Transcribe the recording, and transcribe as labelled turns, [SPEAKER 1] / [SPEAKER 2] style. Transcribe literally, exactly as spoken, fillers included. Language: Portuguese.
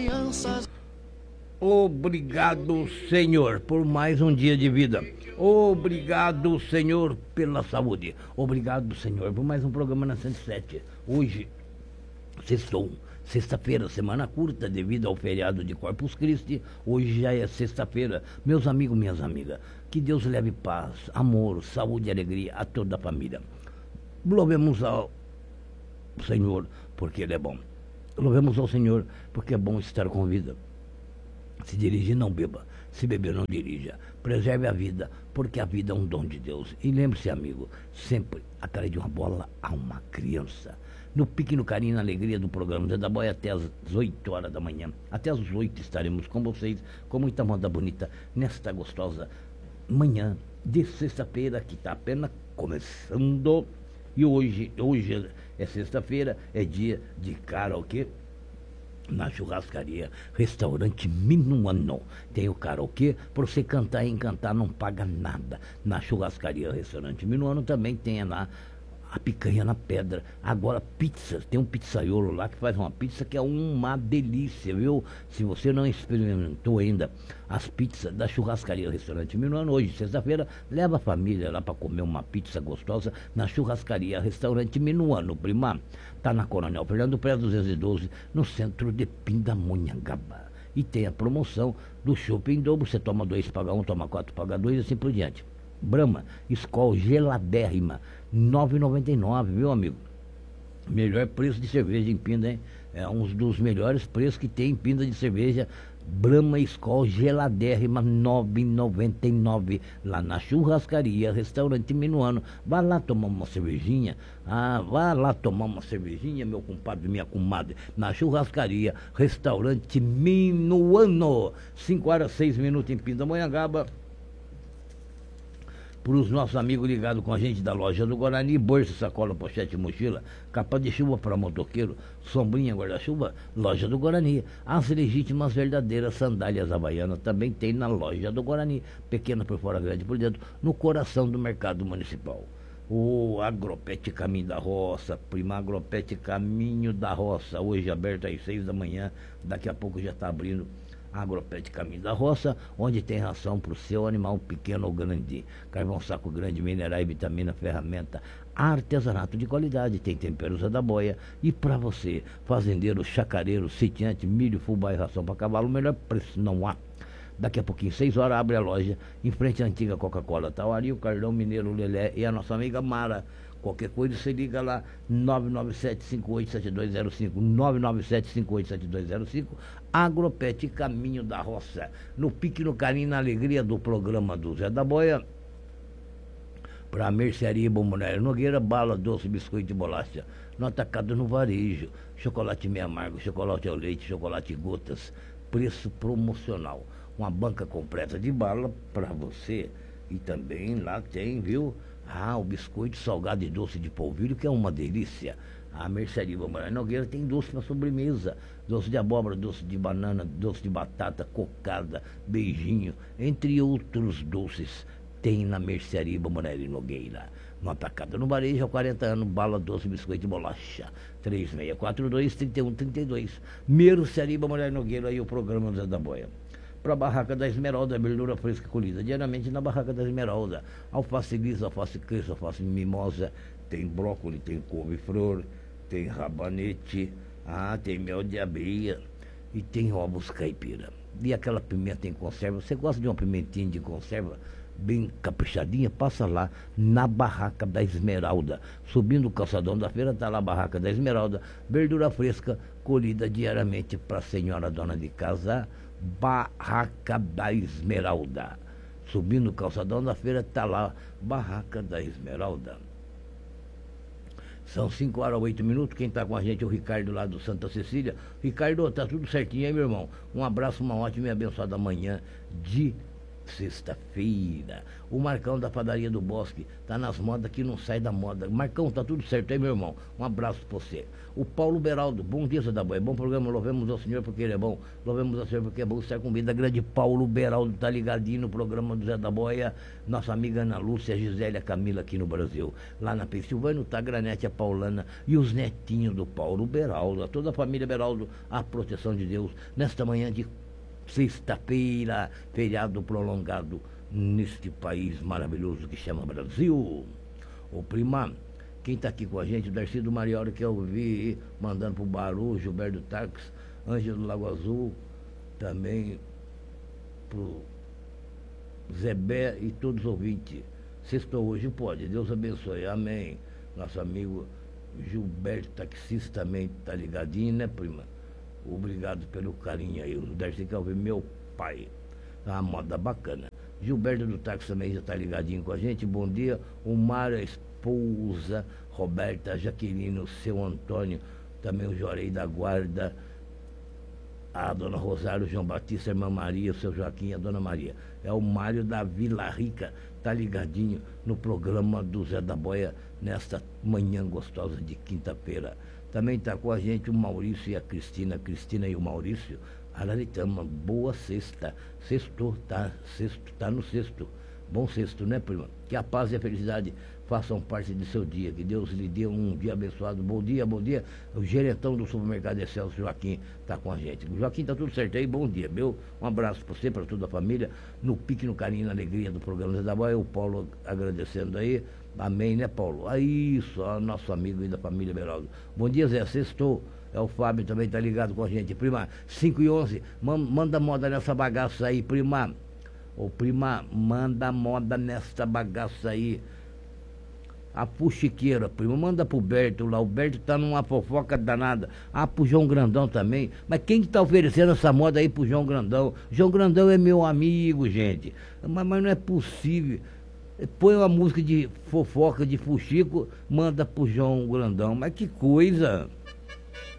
[SPEAKER 1] crianças.
[SPEAKER 2] Obrigado, Senhor, por mais um dia de vida. Obrigado, Senhor, pela saúde. Obrigado, Senhor, por mais um programa na cento e sete. Hoje, sextou. Sexta-feira, semana curta, devido ao feriado de Corpus Christi. Hoje já é sexta-feira. Meus amigos, minhas amigas, que Deus leve paz, amor, saúde e alegria a toda a família. Louvemos ao Senhor, porque Ele é bom. Louvemos ao Senhor, porque é bom estar com vida. Se dirigir, não beba. Se beber, não dirija. Preserve a vida, porque a vida é um dom de Deus. E lembre-se, amigo, sempre atrás de uma bola há uma criança. No pique, no carinho, na alegria do programa Zé da Boia, até às oito horas da manhã. Até às oito estaremos com vocês, com muita moda bonita, nesta gostosa manhã de sexta-feira, que está apenas começando. E hoje, hoje é sexta-feira, é dia de karaokê na churrascaria Restaurante Minuano. Tem o karaokê, para você cantar e encantar, não paga nada. Na churrascaria Restaurante Minuano também tem lá a picanha na pedra. Agora, pizza, tem um pizzaiolo lá que faz uma pizza que é uma delícia, viu? Se você não experimentou ainda as pizzas da churrascaria Restaurante Minuano, hoje, sexta-feira, leva a família lá para comer uma pizza gostosa na churrascaria Restaurante Minuano. Prima, tá na Coronel Fernando Prado duzentos e doze, no centro de Pindamonhangaba. E tem a promoção do chopp em dobro. Você toma dois, paga um, toma quatro, paga dois e assim por diante. Brahma, Skol geladérrima, nove reais e noventa e nove centavos, viu, amigo? Melhor preço de cerveja em Pinda, hein? É um dos melhores preços que tem em Pinda de cerveja. Brahma Skol geladérrima, nove reais e noventa e nove centavos, lá na churrascaria Restaurante Minuano. Vai lá tomar uma cervejinha. Ah, vai lá tomar uma cervejinha, meu compadre, minha comadre, na churrascaria Restaurante Minuano. cinco horas e seis minutos em Pindamonhangaba. Para os nossos amigos ligados com a gente da loja do Guarani, bolsa, sacola, pochete, mochila, capa de chuva para motoqueiro, sombrinha, guarda-chuva, loja do Guarani. As legítimas verdadeiras sandálias havaianas também tem na loja do Guarani, pequena por fora, grande por dentro, no coração do mercado municipal. O Agropete Caminho da Roça, Prima Agropete Caminho da Roça, hoje aberto às seis da manhã, daqui a pouco já está abrindo. Agropete Caminho da Roça, onde tem ração para o seu animal pequeno ou grande. Carvão saco grande, minerais, vitamina, ferramenta, artesanato de qualidade, tem temperos da boia. E para você, fazendeiro, chacareiro, sitiante, milho, fubá e ração para cavalo, o melhor preço não há. Daqui a pouquinho, seis horas, abre a loja, em frente à antiga Coca-Cola Tauari, o Carlão Mineiro Lelé e a nossa amiga Mara. Qualquer coisa você liga lá, nove nove sete, cinco oito sete dois zero cinco, nove nove sete, cinco oito sete dois zero cinco, Agropete Caminho da Roça, no pique, no carinho, na alegria do programa do Zé da Boia. Para a mercearia Bombonera Nogueira, bala, doce, biscoito e bolacha, no atacado, no varejo, chocolate meio amargo, chocolate ao leite, chocolate gotas, preço promocional. Uma banca completa de bala para você. E também lá tem, viu? Ah, o biscoito salgado e doce de polvilho, que é uma delícia. A mercearia Bombonera Nogueira tem doce para sobremesa, doce de abóbora, doce de banana, doce de batata, cocada, beijinho, entre outros doces, tem na mercearia Bombonera Nogueira. No atacado, no varejo, há quarenta anos, bala, doce, biscoito e bolacha. três seis quatro dois, três um três dois. Mercearia Bombonera Nogueira e o programa Zé da Boia. Para a Barraca da Esmeralda, verdura fresca colhida diariamente na Barraca da Esmeralda. Alface lisa, alface cresça, alface mimosa, tem brócolis, tem couve-flor, tem rabanete, ah, tem mel de abelha e tem ovos caipira. E aquela pimenta em conserva, você gosta de uma pimentinha de conserva bem caprichadinha? Passa lá na Barraca da Esmeralda. Subindo o calçadão da feira, está lá a Barraca da Esmeralda, verdura fresca colhida diariamente para a senhora dona de casa. Barraca da Esmeralda. Subindo o calçadão da feira, está lá, Barraca da Esmeralda. São cinco horas e oito minutos. Quem está com a gente é o Ricardo lá do Santa Cecília. Ricardo, tá tudo certinho aí, meu irmão? Um abraço, uma ótima e abençoada manhã de sexta-feira. O Marcão da padaria do Bosque tá nas modas que não sai da moda. Marcão, tá tudo certo aí, meu irmão? Um abraço pra você. O Paulo Beraldo, bom dia, Zé da Boia. Bom programa, louvemos ao Senhor porque Ele é bom. Louvemos ao Senhor porque é bom estar com vida. Grande Paulo Beraldo tá ligadinho no programa do Zé da Boia. Nossa amiga Ana Lúcia, Gisélia Camila aqui no Brasil. Lá na Pensilvânia, tá a Granete, a Paulana e os netinhos do Paulo Beraldo. A toda a família Beraldo, a proteção de Deus. Nesta manhã de sexta-feira, feriado prolongado neste país maravilhoso que chama Brasil. O prima, quem está aqui com a gente, o Darcy do Mariora, que eu vi mandando pro Baru, Gilberto Tax, Ângelo do Lago Azul, também pro Zebé e todos os ouvintes. Sextou hoje, pode, Deus abençoe, amém. Nosso amigo Gilberto Taxista também tá ligadinho, né, prima? Obrigado pelo carinho aí. O Darcy quer ouvir meu pai. É uma moda bacana. Gilberto do Táxi também já está ligadinho com a gente. Bom dia. O Mário, a esposa, Roberta, Jaqueline, o seu Antônio, também o Jorei da Guarda, a dona Rosário, o João Batista, a irmã Maria, o seu Joaquim e a dona Maria. É o Mário da Vila Rica, tá ligadinho no programa do Zé da Boia nesta manhã gostosa de quinta-feira. Também está com a gente o Maurício e a Cristina, Cristina e o Maurício. Araritama, boa sexta. Sexto, tá, sexto, tá no sexto. Bom sexto, né, prima? Que a paz e a felicidade façam parte de seu dia. Que Deus lhe dê um dia abençoado. Bom dia, bom dia. O gerentão do supermercado Excelso, Joaquim, tá com a gente. O Joaquim, tá tudo certo aí? Bom dia, meu. Um abraço para você, para toda a família. No pique, no carinho, na alegria do programa Zé da Boia. O Paulo agradecendo aí. Amém, né, Paulo? Aí, isso, ó, nosso amigo aí da família Beraldo. Bom dia, Zé. Sextou. É o Fábio também tá ligado com a gente. Prima, cinco e onze. Manda moda nessa bagaça aí, prima. Ô, prima, manda moda nessa bagaça aí. A Puxiqueira, prima, manda pro Berto lá. O Berto tá numa fofoca danada. Ah, pro João Grandão também. Mas quem que tá oferecendo essa moda aí pro João Grandão? João Grandão é meu amigo, gente. Mas, mas não é possível. Põe uma música de fofoca de Fuxico, manda pro João Grandão. Mas que coisa!